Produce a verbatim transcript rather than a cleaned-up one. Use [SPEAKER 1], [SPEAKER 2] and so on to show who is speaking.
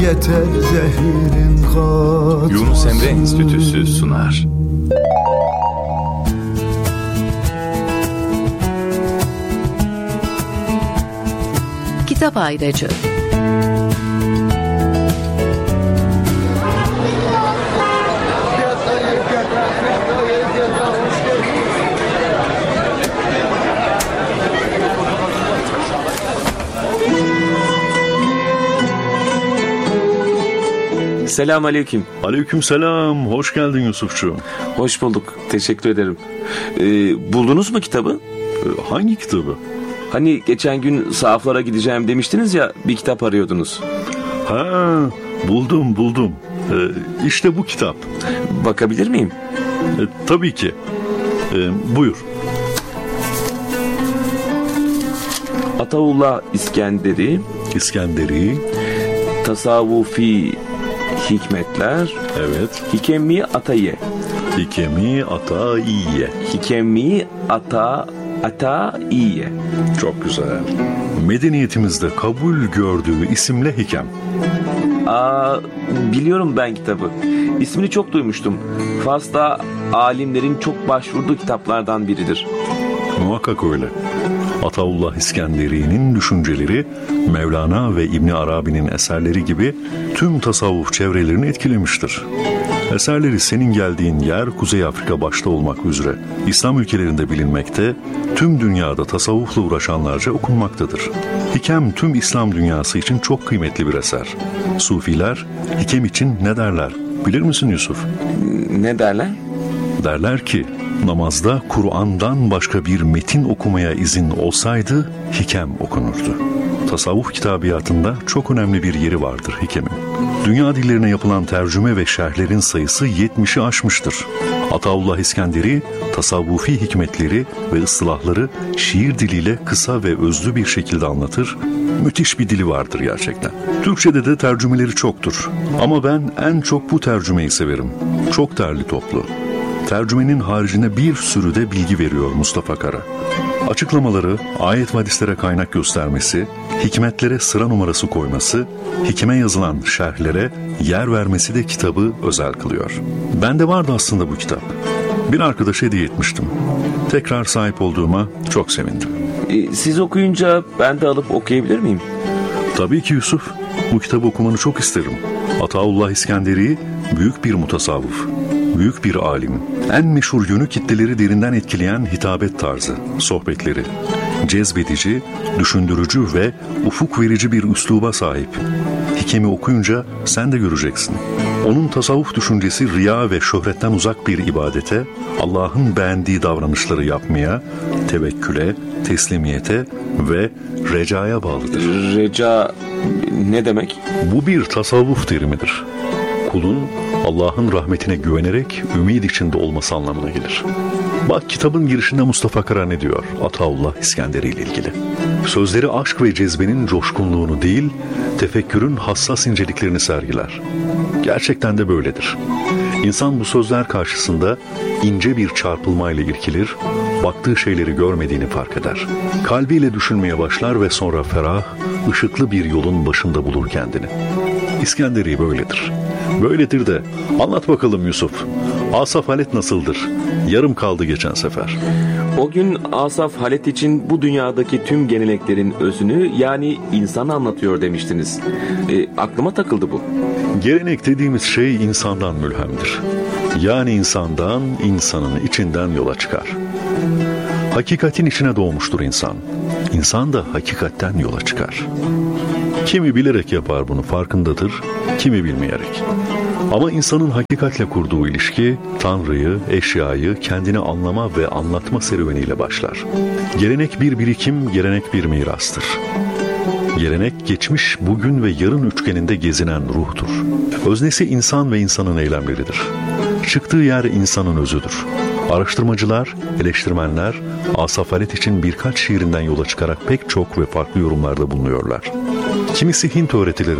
[SPEAKER 1] yeter zehirin katması.
[SPEAKER 2] Yunus Emre Enstitüsü sunar.
[SPEAKER 3] Kitap Ayracı.
[SPEAKER 4] Selam aleyküm.
[SPEAKER 5] Aleyküm selam. Hoş geldin Yusufçuğum.
[SPEAKER 4] Hoş bulduk. Teşekkür ederim. Ee, buldunuz mu kitabı?
[SPEAKER 5] Ee, hangi kitabı?
[SPEAKER 4] Hani geçen gün sahaflara gideceğim demiştiniz ya, bir kitap arıyordunuz.
[SPEAKER 5] Ha, buldum buldum. Ee, işte bu kitap.
[SPEAKER 4] Bakabilir miyim?
[SPEAKER 5] Ee, tabii ki. Ee, buyur.
[SPEAKER 4] Ataullah İskenderi.
[SPEAKER 5] İskenderi.
[SPEAKER 4] Tasavvufi hikmetler.
[SPEAKER 5] Evet.
[SPEAKER 4] Hikemi Ataye.
[SPEAKER 5] Hikemi Ataiye.
[SPEAKER 4] Hikemi Ata Ataiye.
[SPEAKER 5] Çok güzel. Medeniyetimizde kabul gördüğü isimle Hikem.
[SPEAKER 4] Aa, biliyorum ben kitabı. İsmini çok duymuştum. Fas'ta alimlerin çok başvurduğu kitaplardan biridir.
[SPEAKER 5] Muhakkak öyle. Ataullah İskenderi'nin düşünceleri Mevlana ve İbn Arabi'nin eserleri gibi tüm tasavvuf çevrelerini etkilemiştir. Eserleri senin geldiğin yer Kuzey Afrika başta olmak üzere İslam ülkelerinde bilinmekte, tüm dünyada tasavvufla uğraşanlarca okunmaktadır. Hikem tüm İslam dünyası için çok kıymetli bir eser. Sufiler Hikem için ne derler? Bilir misin Yusuf?
[SPEAKER 4] Ne derler?
[SPEAKER 5] Derler ki, namazda Kur'an'dan başka bir metin okumaya izin olsaydı Hikem okunurdu. Tasavvuf kitabiyatında çok önemli bir yeri vardır Hikem'in. Dünya dillerine yapılan tercüme ve şerhlerin sayısı yetmişi aşmıştır. Ataullah İskenderi, tasavvufi hikmetleri ve ıslahları şiir diliyle kısa ve özlü bir şekilde anlatır. Müthiş bir dili vardır gerçekten. Türkçe'de de tercümeleri çoktur. Ama ben en çok bu tercümeyi severim. Çok derli toplu. Tercümenin haricinde bir sürü de bilgi veriyor Mustafa Kara. Açıklamaları, ayet ve hadislere kaynak göstermesi, hikmetlere sıra numarası koyması, hikime yazılan şerhlere yer vermesi de kitabı özel kılıyor. Bende vardı aslında bu kitap. Bir arkadaşa hediye etmiştim. Tekrar sahip olduğuma çok sevindim.
[SPEAKER 4] Siz okuyunca ben de alıp okuyabilir miyim?
[SPEAKER 5] Tabii ki Yusuf. Bu kitabı okumanı çok isterim. Ataullah İskenderi büyük bir mutasavvıf. Büyük bir alim. En meşhur yönü kitleleri derinden etkileyen hitabet tarzı, sohbetleri. Cezbedici, düşündürücü ve ufuk verici bir üsluba sahip. Hikemi okuyunca sen de göreceksin. Onun tasavvuf düşüncesi riya ve şöhretten uzak bir ibadete, Allah'ın beğendiği davranışları yapmaya, tevekküle, teslimiyete ve recaya bağlıdır.
[SPEAKER 4] Reca ne demek?
[SPEAKER 5] Bu bir tasavvuf terimidir. Kulun Allah'ın rahmetine güvenerek ümid içinde olması anlamına gelir. Bak kitabın girişinde Mustafa Kara ne diyor Ataullah İskenderi ile ilgili. Sözleri aşk ve cezbenin coşkunluğunu değil, tefekkürün hassas inceliklerini sergiler. Gerçekten de böyledir. İnsan bu sözler karşısında ince bir çarpılmayla irkilir, baktığı şeyleri görmediğini fark eder. Kalbiyle düşünmeye başlar ve sonra ferah, ışıklı bir yolun başında bulur kendini. İskenderi böyledir. Böyledir de anlat bakalım Yusuf. Asaf Halet nasıldır? Yarım kaldı geçen sefer.
[SPEAKER 4] O gün Asaf Halet için bu dünyadaki tüm geleneklerin özünü, yani insanı anlatıyor demiştiniz. E, aklıma takıldı bu.
[SPEAKER 5] Gelenek dediğimiz şey insandan mülhemdir. Yani insandan, insanın içinden yola çıkar. Hakikatin içine doğmuştur insan. İnsan da hakikatten yola çıkar. Kimi bilerek yapar bunu, farkındadır, kimi bilmeyerek. Ama insanın hakikatle kurduğu ilişki, Tanrı'yı, eşyayı kendine anlama ve anlatma serüveniyle başlar. Gelenek bir birikim, gelenek bir mirastır. Gelenek geçmiş, bugün ve yarın üçgeninde gezinen ruhtur. Öznesi insan ve insanın eylemleridir. Çıktığı yer insanın özüdür. Araştırmacılar, eleştirmenler, Asaf Halet için birkaç şiirinden yola çıkarak pek çok ve farklı yorumlarda bulunuyorlar. Kimisi Hint öğretilerini